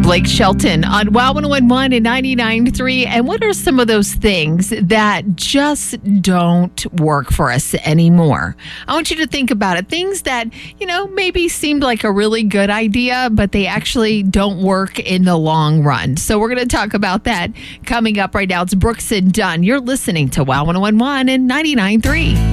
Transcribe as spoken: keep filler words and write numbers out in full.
Blake Shelton on Wow one oh one point one and ninety-nine point three. And what are some of those things that just don't work for us anymore? I want you to think about it. Things that, you know, maybe seemed like a really good idea, but they actually don't work in the long run. So we're going to talk about that coming up right now. It's Brooks and Dunn. You're listening to Wow one oh one point one and ninety-nine point three.